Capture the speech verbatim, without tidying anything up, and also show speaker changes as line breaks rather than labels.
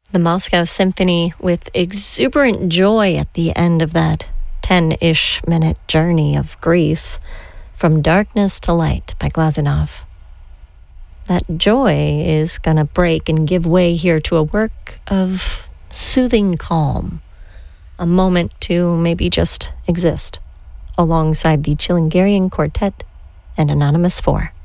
The Moscow Symphony with exuberant joy at the end of that ten-ish minute journey of grief from darkness to light by Glazunov. That joy is going to break and give way here to a work of soothing calm, a moment to maybe just exist alongside the Chilingarian Quartet and Anonymous Four.